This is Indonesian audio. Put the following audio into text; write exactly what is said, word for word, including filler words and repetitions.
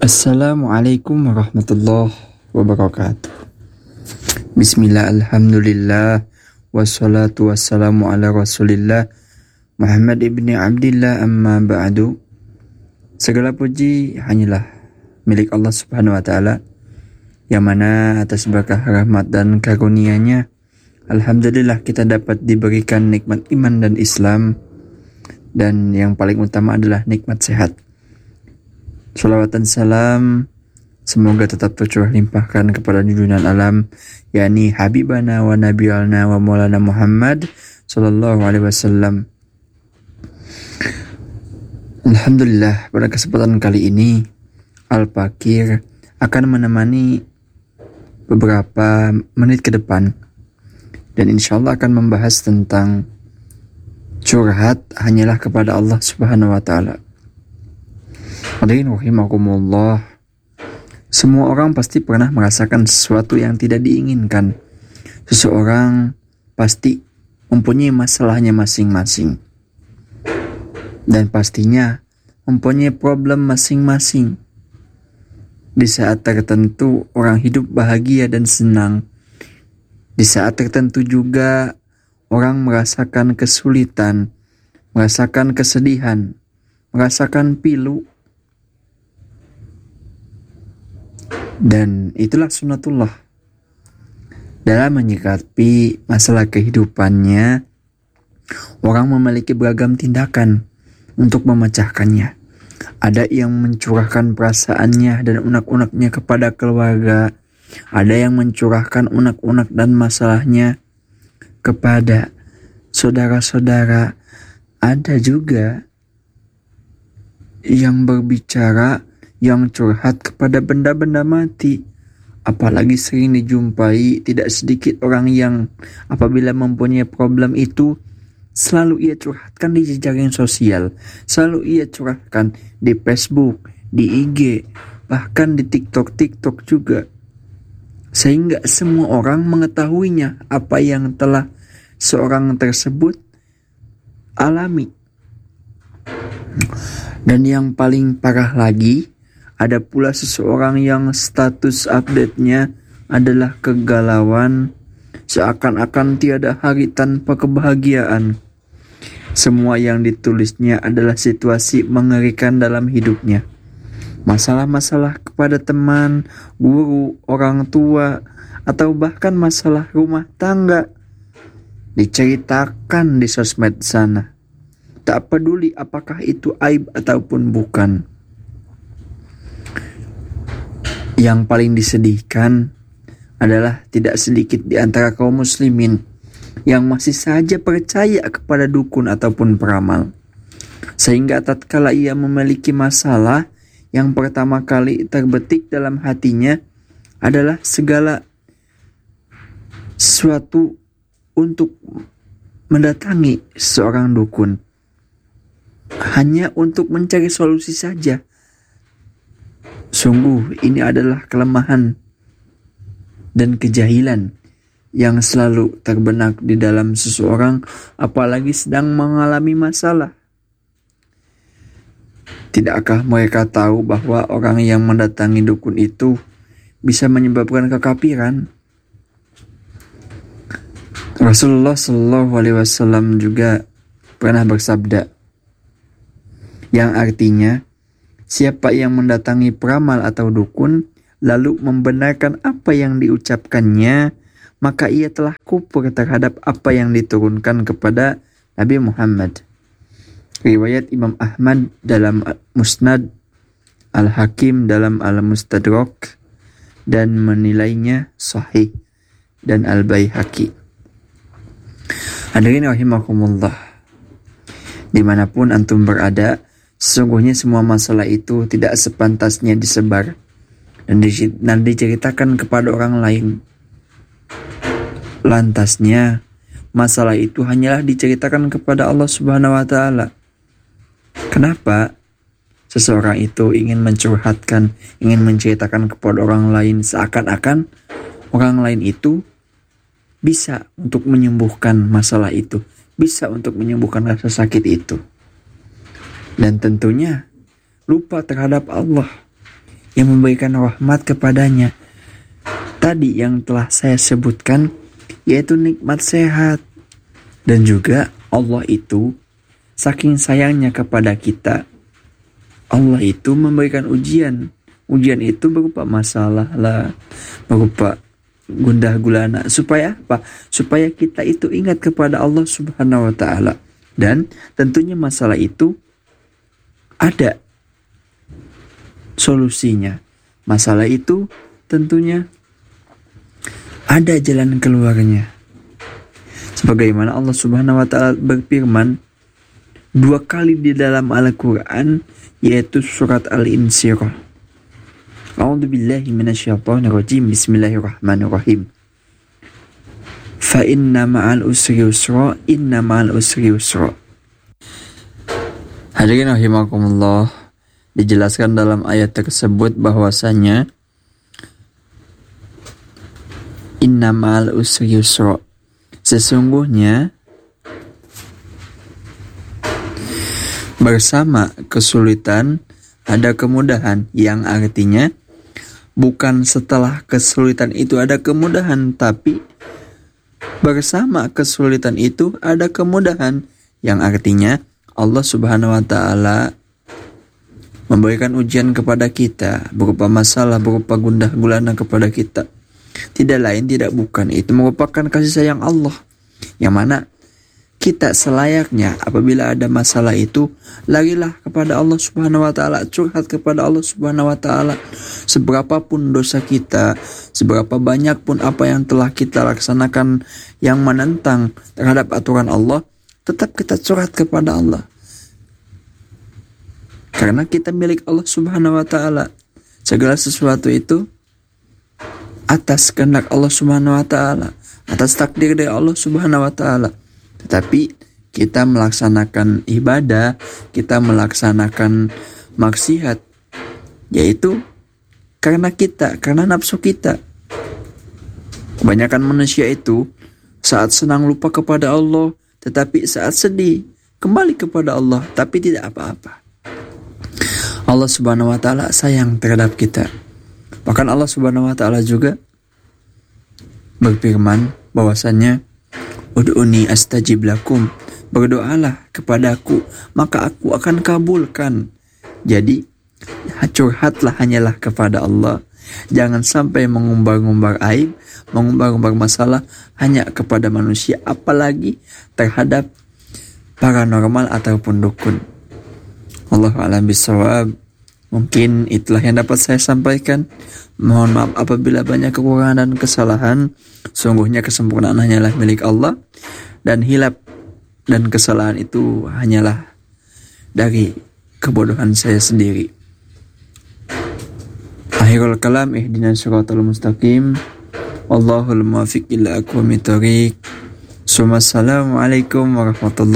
Assalamualaikum warahmatullahi wabarakatuh. Bismillah, alhamdulillah, wassalatu wassalamu ala rasulillah Muhammad ibni Abdillah, amma ba'du. Segala puji hanyalah milik Allah subhanahu wa ta'ala, yang mana atas berkah rahmat dan karunia-Nya, alhamdulillah kita dapat diberikan nikmat iman dan Islam, dan yang paling utama adalah nikmat sehat. Salawat dan salam semoga tetap tercurah limpahkan kepada junjungan alam, yakni Habibana wa Nabiulna wa Maulana Muhammad sallallahu alaihi wasallam. Alhamdulillah, pada kesempatan kali ini Al-Fakir akan menemani beberapa menit ke depan, dan insyaallah akan membahas tentang curhat hanyalah kepada Allah subhanahu wa ta'ala. Hadirin rahimakumullah, semua orang pasti pernah merasakan sesuatu yang tidak diinginkan. Seseorang pasti mempunyai masalahnya masing-masing, dan pastinya mempunyai problem masing-masing. Di saat tertentu orang hidup bahagia dan senang. Di saat tertentu juga orang merasakan kesulitan, merasakan kesedihan, merasakan pilu. Dan itulah sunnatullah. Dalam menyikapi masalah kehidupannya, orang memiliki beragam tindakan untuk memecahkannya. Ada yang mencurahkan perasaannya dan unek-uneknya kepada keluarga. Ada yang mencurahkan unek-unek dan masalahnya kepada saudara-saudara. Ada juga yang berbicara, yang curhat kepada benda-benda mati. Apalagi sering dijumpai tidak sedikit orang yang apabila mempunyai problem itu selalu ia curhatkan di jejaring sosial, selalu ia curhatkan di Facebook, di I G, bahkan di TikTok-TikTok juga, sehingga semua orang mengetahuinya apa yang telah seorang tersebut alami. Dan yang paling parah lagi, ada pula seseorang yang status update-nya adalah kegalauan, seakan-akan tiada hari tanpa kebahagiaan. Semua yang ditulisnya adalah situasi mengerikan dalam hidupnya. Masalah-masalah kepada teman, guru, orang tua, atau bahkan masalah rumah tangga diceritakan di sosmed sana. Tak peduli apakah itu aib ataupun bukan. Yang paling disedihkan adalah tidak sedikit di antara kaum muslimin yang masih saja percaya kepada dukun ataupun peramal. Sehingga tatkala ia memiliki masalah, yang pertama kali terbetik dalam hatinya adalah segala sesuatu untuk mendatangi seorang dukun, hanya untuk mencari solusi saja. Sungguh ini adalah kelemahan dan kejahilan yang selalu terbenak di dalam seseorang, apalagi sedang mengalami masalah. Tidakkah mereka tahu bahwa orang yang mendatangi dukun itu bisa menyebabkan kekafiran? Rasulullah Shallallahu Alaihi Wasallam juga pernah bersabda, yang artinya, siapa yang mendatangi peramal atau dukun lalu membenarkan apa yang diucapkannya, maka ia telah kufur terhadap apa yang diturunkan kepada Nabi Muhammad. Riwayat Imam Ahmad dalam Musnad, Al-Hakim dalam Al-Mustadrak, dan menilainya sahih, dan Al-Baihaqi. Hadirin rahimakumullah, dimanapun antum berada, sesungguhnya semua masalah itu tidak sepantasnya disebar dan diceritakan kepada orang lain. Lantasnya, masalah itu hanyalah diceritakan kepada Allah Subhanahu wa ta'ala. Kenapa seseorang itu ingin mencurhatkan, ingin menceritakan kepada orang lain, seakan-akan orang lain itu bisa untuk menyembuhkan masalah itu, bisa untuk menyembuhkan rasa sakit itu. Dan tentunya lupa terhadap Allah yang memberikan rahmat kepadanya. Tadi yang telah saya sebutkan, yaitu nikmat sehat. Dan juga Allah itu saking sayangnya kepada kita, Allah itu memberikan ujian. Ujian itu berupa masalah lah, berupa gundah gulana. Supaya apa? Supaya kita itu ingat kepada Allah Subhanahu wa ta'ala. Dan tentunya masalah itu ada solusinya. Masalah itu tentunya ada jalan keluarnya. Sebagaimana Allah Subhanahu wa ta'ala berfirman dua kali di dalam Al-Quran, yaitu surat Al-Insyirah. A'udzu billahi minasyaitonir rajim. Bismillahirrahmanirrahim. Fa inna ma'al usri yusra, inna ma'al usri yusra. Hadirin rahimakumullah, dijelaskan dalam ayat tersebut bahwasanya inna ma'al usri yusra, sesungguhnya bersama kesulitan ada kemudahan, yang artinya bukan setelah kesulitan itu ada kemudahan, tapi bersama kesulitan itu ada kemudahan, yang artinya Allah Subhanahu wa ta'ala memberikan ujian kepada kita berupa masalah, berupa gundah gulana kepada kita. Tidak lain tidak bukan, itu merupakan kasih sayang Allah, yang mana kita selayaknya apabila ada masalah itu larilah kepada Allah Subhanahu wa ta'ala, curhat kepada Allah Subhanahu wa ta'ala. Seberapapun dosa kita, seberapa banyak pun apa yang telah kita laksanakan yang menentang terhadap aturan Allah, tetap kita curhat kepada Allah. Karena kita milik Allah Subhanahu wa ta'ala. Segala sesuatu itu atas kehendak Allah Subhanahu wa ta'ala, atas takdir dari Allah Subhanahu wa ta'ala. Tetapi kita melaksanakan ibadah, kita melaksanakan maksiat, yaitu karena kita, karena nafsu kita. Kebanyakan manusia itu saat senang lupa kepada Allah, tetapi saat sedih kembali kepada Allah, tapi tidak apa-apa. Allah Subhanahu wa ta'ala sayang terhadap kita. Bahkan Allah Subhanahu wa ta'ala juga berfirman bahwasannya ud'uni astajib lakum, berdoalah kepadaku maka aku akan kabulkan. Jadi curhatlah hanyalah kepada Allah. Jangan sampai mengumbar-ngumbar aib, mengumbar-ngumbar masalah hanya kepada manusia, apalagi terhadap paranormal ataupun dukun. Allahu a'lam bishawab. Mungkin itulah yang dapat saya sampaikan. Mohon maaf apabila banyak kekurangan dan kesalahan. Sungguhnya kesempurnaan hanyalah milik Allah, dan hilap dan kesalahan itu hanyalah dari kebodohan saya sendiri. Akhirul kalam, ihdinas siratal mustaqim. Wallahul muwaffiq ila aqwamit thoriq. Assalamualaikum warahmatullahi